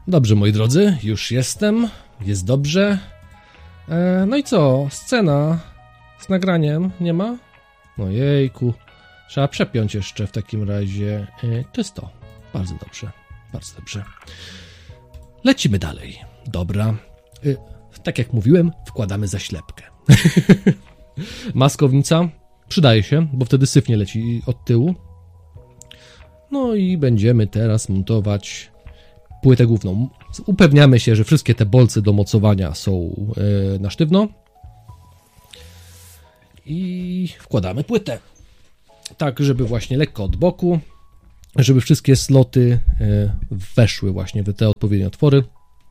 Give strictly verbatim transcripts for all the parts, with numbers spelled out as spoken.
Dobrze, moi drodzy, już jestem, jest dobrze. E, no i co, scena z nagraniem nie ma? No jejku, trzeba przepiąć jeszcze w takim razie. E, to jest to, bardzo dobrze, bardzo dobrze. Lecimy dalej, dobra. E, tak jak mówiłem, wkładamy zaślepkę. Maskownica przydaje się, bo wtedy syf nie leci od tyłu. No i będziemy teraz montować płytę główną. Upewniamy się, że wszystkie te bolce do mocowania są yy, na sztywno. I wkładamy płytę. Tak, żeby właśnie lekko od boku, żeby wszystkie sloty yy, weszły właśnie w te odpowiednie otwory.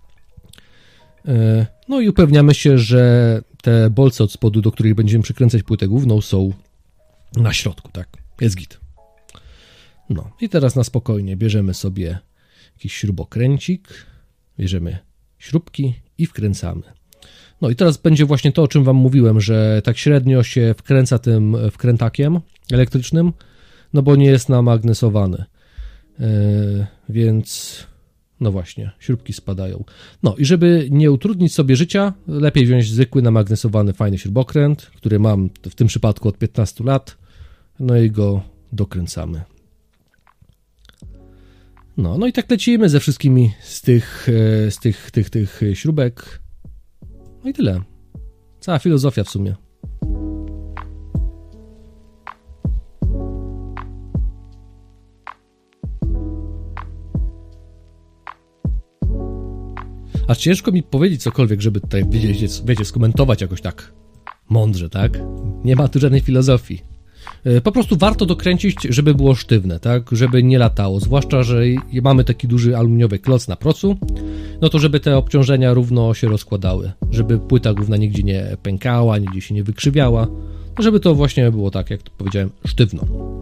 Yy, no i upewniamy się, że te bolce od spodu, do których będziemy przykręcać płytę główną, są na środku, tak? Jest git. No i teraz na spokojnie bierzemy sobie jakiś śrubokręcik, bierzemy śrubki i wkręcamy. No i teraz będzie właśnie to, o czym wam mówiłem, że tak średnio się wkręca tym wkrętakiem elektrycznym, no bo nie jest namagnesowany. Yy, więc no właśnie, śrubki spadają. No i żeby nie utrudnić sobie życia, lepiej wziąć zwykły namagnesowany fajny śrubokręt, który mam w tym przypadku od piętnastu lat, no i go dokręcamy. No, no i tak lecimy ze wszystkimi z tych, z tych, tych, tych śrubek. No i tyle. Cała filozofia w sumie. Aż ciężko mi powiedzieć cokolwiek, żeby tutaj, wiecie, wiecie, skomentować jakoś tak mądrze, tak? Nie ma tu żadnej filozofii. Po prostu warto dokręcić, żeby było sztywne, tak? Żeby nie latało, zwłaszcza, że mamy taki duży aluminiowy kloc na procu, no to żeby te obciążenia równo się rozkładały, żeby płyta główna nigdzie nie pękała, nigdzie się nie wykrzywiała, żeby to właśnie było tak, jak to powiedziałem, sztywno.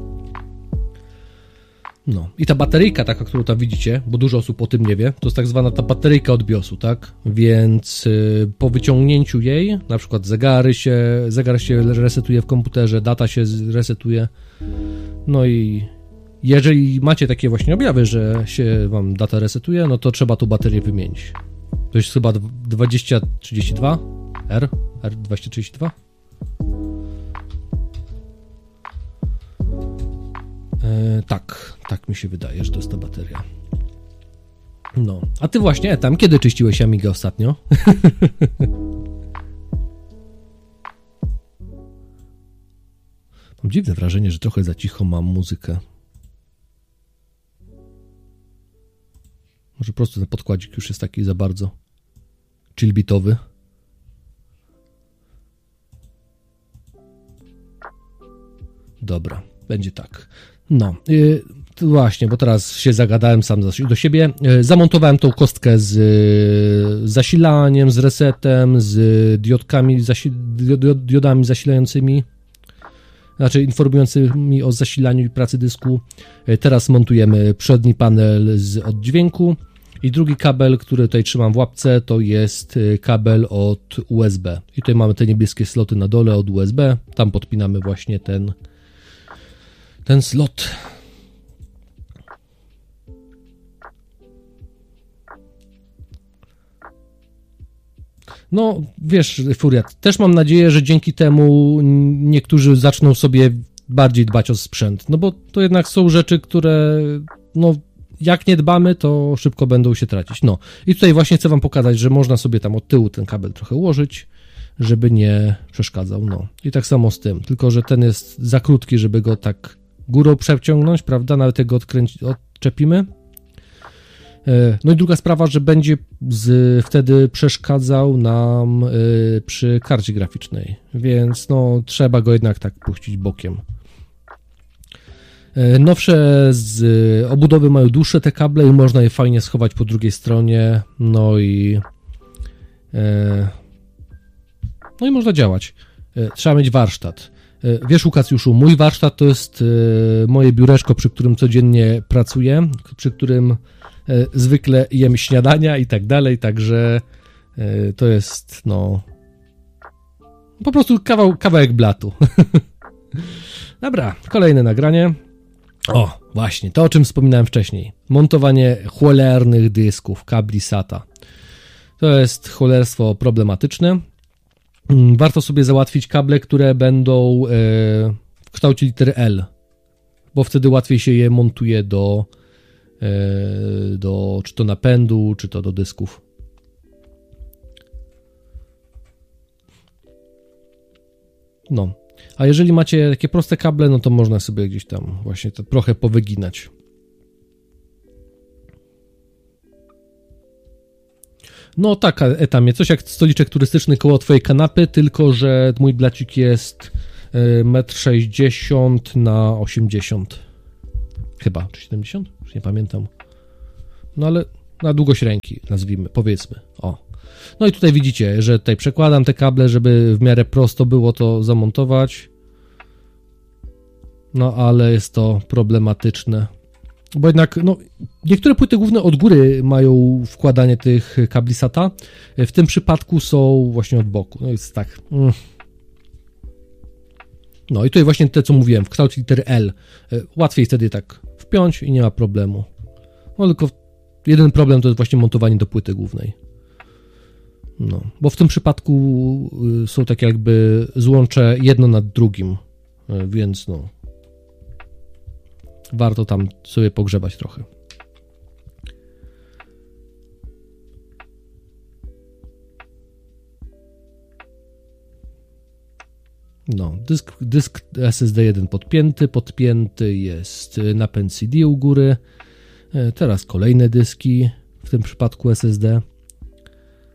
No i ta bateryjka taka, którą tam widzicie, bo dużo osób o tym nie wie, to jest tak zwana ta bateryjka od biosu, tak? Więc yy, po wyciągnięciu jej, na przykład zegary się, zegar się resetuje w komputerze, data się resetuje, no i jeżeli macie takie właśnie objawy, że się wam data resetuje, no to trzeba tą baterię wymienić. To jest chyba dwadzieścia trzydzieści dwa R? R dwieście trzydzieści dwa? E, tak, tak mi się wydaje, że to jest ta bateria. No, a ty właśnie, tam kiedy czyściłeś Amigę ostatnio? Mam dziwne wrażenie, że trochę za cicho mam muzykę. Może po prostu ten podkładzik już jest taki za bardzo chillbitowy. Dobra, będzie tak. No, yy, właśnie, bo teraz się zagadałem sam do siebie. Yy, zamontowałem tą kostkę z yy, zasilaniem, z resetem, z diodkami, zasi diod diodami zasilającymi, znaczy informującymi o zasilaniu i pracy dysku. Yy, teraz montujemy przedni panel z oddźwięku i drugi kabel, który tutaj trzymam w łapce, to jest kabel od U S B. I tutaj mamy te niebieskie sloty na dole od U S B. Tam podpinamy właśnie ten ten slot. No, wiesz, Furiat, też mam nadzieję, że dzięki temu niektórzy zaczną sobie bardziej dbać o sprzęt, no bo to jednak są rzeczy, które, no, jak nie dbamy, to szybko będą się tracić. No, i tutaj właśnie chcę wam pokazać, że można sobie tam od tyłu ten kabel trochę ułożyć, żeby nie przeszkadzał, no. I tak samo z tym, tylko że ten jest za krótki, żeby go tak górą przeciągnąć, prawda, nawet jak go odkręci, odczepimy. No i druga sprawa, że będzie z, wtedy przeszkadzał nam y, przy karcie graficznej, więc no trzeba go jednak tak puścić bokiem. Y, nowsze z obudowy mają dłuższe te kable i można je fajnie schować po drugiej stronie, no i y, no i można działać. Y, trzeba mieć warsztat. Y, wiesz, Łukasjuszu, mój warsztat to jest y, moje biureczko, przy którym codziennie pracuję, przy którym zwykle jem śniadania i tak dalej, także to jest, no, po prostu kawał, kawałek blatu. Dobra, kolejne nagranie. O, właśnie, to o czym wspominałem wcześniej. montowanie cholernych dysków, kabli SATA. To jest cholerstwo problematyczne. Warto sobie załatwić kable, które będą w kształcie litery L, bo wtedy łatwiej się je montuje do, do czy to napędu, czy to do dysków. No, a jeżeli macie takie proste kable, no to można sobie gdzieś tam właśnie to trochę powyginać. No tak, etamie, coś jak stoliczek turystyczny koło twojej kanapy, tylko że mój blacik jest metr sześćdziesiąt na osiemdziesiąt. Chyba, czy siedemdziesiąt? Już nie pamiętam. No ale na długość ręki, nazwijmy, powiedzmy. O. No i tutaj widzicie, że tutaj przekładam te kable, żeby w miarę prosto było to zamontować. No ale jest to problematyczne. Bo jednak, no, niektóre płyty główne od góry mają wkładanie tych kabli SATA. W tym przypadku są właśnie od boku. No jest tak. Mm. No i tutaj właśnie te, co mówiłem, w kształcie litery L. Łatwiej wtedy tak wpiąć i nie ma problemu. No tylko jeden problem to jest właśnie montowanie do płyty głównej. No, bo w tym przypadku są tak jakby złącze jedno nad drugim, więc no warto tam sobie pogrzebać trochę. No, dysk, dysk S S D jeden podpięty, podpięty jest napęd C D u góry, teraz kolejne dyski, w tym przypadku S S D.